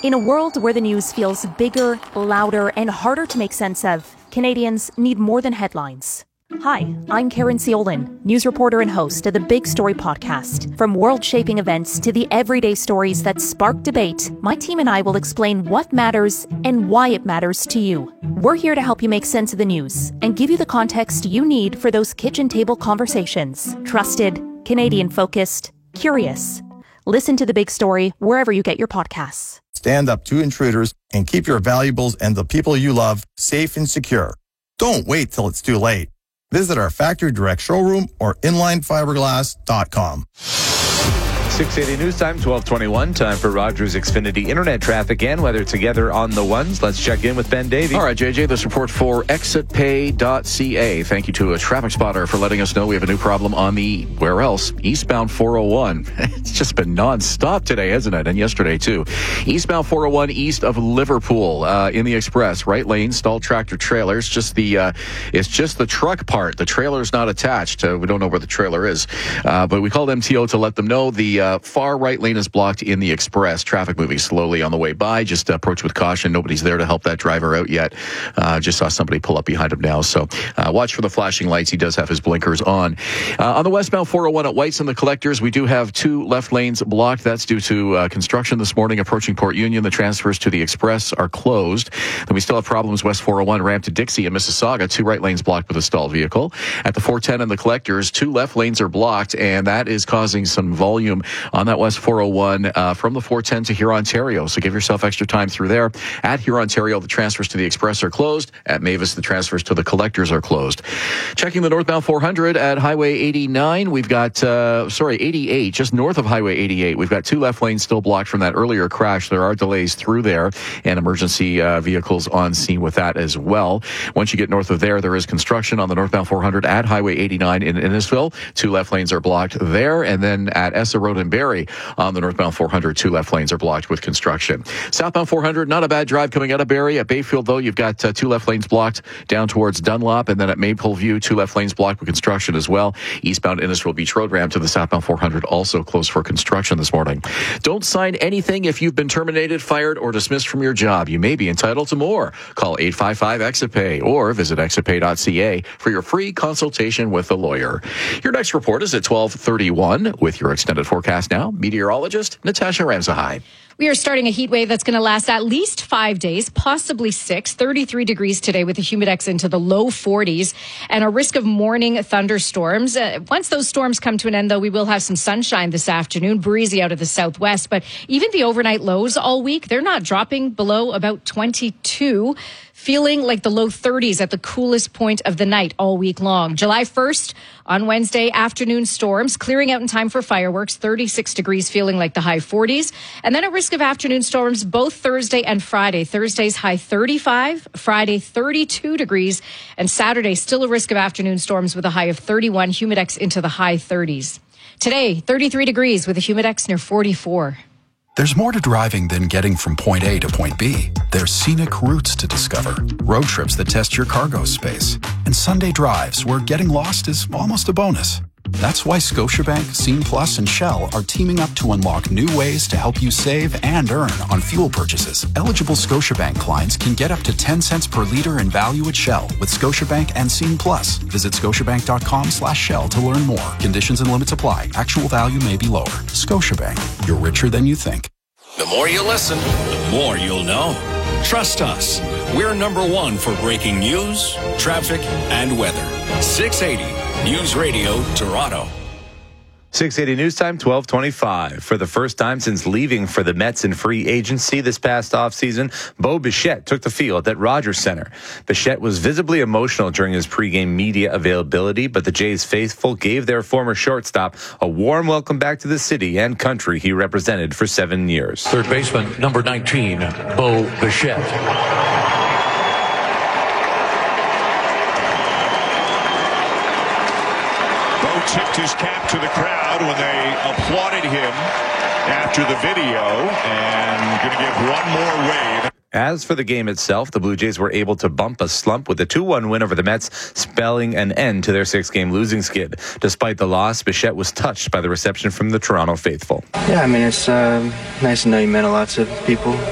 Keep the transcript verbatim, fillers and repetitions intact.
In a world where the news feels bigger, louder, and harder to make sense of, Canadians need more than headlines. Hi, I'm Karen Ciolin, news reporter and host of the Big Story podcast. From world-shaping events to the everyday stories that spark debate, my team and I will explain what matters and why it matters to you. We're here to help you make sense of the news and give you the context you need for those kitchen table conversations. Trusted, Canadian-focused, curious. Listen to The Big Story wherever you get your podcasts. Stand up to intruders and keep your valuables and the people you love safe and secure. Don't wait till it's too late. Visit our factory direct showroom or inline fiberglass dot com. six eighty News Time, twelve twenty-one. Time for Rogers Xfinity Internet traffic and weather together on the ones. Let's check in with Ben Davey. All right, J J, this report for exit pay dot c a. Thank you to a traffic spotter for letting us know we have a new problem on the, where else, eastbound four oh one. It's just been nonstop today, hasn't it? And yesterday, too. Eastbound four oh one east of Liverpool uh, in the express. Right lane, stalled tractor trailers. Just the, uh, it's just the truck part. The trailer's not attached. Uh, we don't know where the trailer is. Uh, but we called M T O to let them know the Uh, far right lane is blocked in the express. Traffic moving slowly on the way by. Just approach with caution. Nobody's there to help that driver out yet. Uh, just saw somebody pull up behind him now. So uh, watch for the flashing lights. He does have his blinkers on. Uh, on the westbound four oh one at Whites and the Collectors, we do have two left lanes blocked. That's due to uh, construction this morning approaching Port Union. The transfers to the express are closed. Then we still have problems west four oh one ramp to Dixie and Mississauga. Two right lanes blocked with a stalled vehicle. At the four ten and the Collectors, two left lanes are blocked, and that is causing some volume on that west four oh one uh, from the four ten to Huron, Ontario. So give yourself extra time through there. At Huron, Ontario, the transfers to the Express are closed. At Mavis, the transfers to the Collectors are closed. Checking the northbound four hundred at Highway eighty-nine, we've got, uh, sorry, eighty-eight, just north of Highway eighty-eight. We've got two left lanes still blocked from that earlier crash. There are delays through there and emergency uh, vehicles on scene with that as well. Once you get north of there, there is construction on the northbound four hundred at Highway eighty-nine in Innisfil. Two left lanes are blocked there. And then at Essa Road in Barrie, on the northbound four hundred, two left lanes are blocked with construction. Southbound four hundred, not a bad drive coming out of Barrie. At Bayfield, though, you've got uh, two left lanes blocked down towards Dunlop, and then at Maple View, two left lanes blocked with construction as well. Eastbound Innisfil Beach Road ramp to the southbound four hundred also closed for construction this morning. Don't sign anything if you've been terminated, fired, or dismissed from your job. You may be entitled to more. Call eight five five exit pay or visit exit pay dot c a for your free consultation with a lawyer. Your next report is at twelve thirty-one with your extended forecast now. Meteorologist Natasha Ramsahai. We are starting a heat wave that's going to last at least five days, possibly six. thirty-three degrees today with the humidex into the low forties and a risk of morning thunderstorms. Uh, once those storms come to an end, though, we will have some sunshine this afternoon, breezy out of the southwest. But even the overnight lows all week, they're not dropping below about twenty-two. Feeling like the low thirties at the coolest point of the night all week long. July first, on Wednesday, afternoon storms, clearing out in time for fireworks, thirty-six degrees, feeling like the high forties. And then a risk of afternoon storms both Thursday and Friday. Thursday's high thirty-five, Friday thirty-two degrees, and Saturday still a risk of afternoon storms with a high of thirty-one, humidex into the high thirties. Today, thirty-three degrees with a humidex near forty-four. There's more to driving than getting from point A to point B. There's scenic routes to discover, road trips that test your cargo space, and Sunday drives where getting lost is almost a bonus. That's why Scotiabank, Scene Plus, and Shell are teaming up to unlock new ways to help you save and earn on fuel purchases. Eligible Scotiabank clients can get up to ten cents per liter in value at Shell with Scotiabank and Scene Plus. Visit scotiabank.com slash Shell to learn more. Conditions and limits apply. Actual value may be lower. Scotiabank. You're richer than you think. The more you listen, the more you'll know. Trust us. We're number one for breaking news, traffic, and weather. six eighty News Radio, Toronto. six eighty News Time, twelve twenty-five. For the first time since leaving for the Mets in free agency this past offseason, Bo Bichette took the field at Rogers Centre. Bichette was visibly emotional during his pregame media availability, but the Jays faithful gave their former shortstop a warm welcome back to the city and country he represented for seven years. Third baseman, number nineteen, Bo Bichette. Tipped his cap to the crowd when they applauded him after the video, and going to give one more wave. As for the game itself, the Blue Jays were able to bump a slump with a two one win over the Mets, spelling an end to their six-game losing skid. Despite the loss, Bichette was touched by the reception from the Toronto faithful. Yeah, I mean, it's uh, nice to know you meant a lot to people.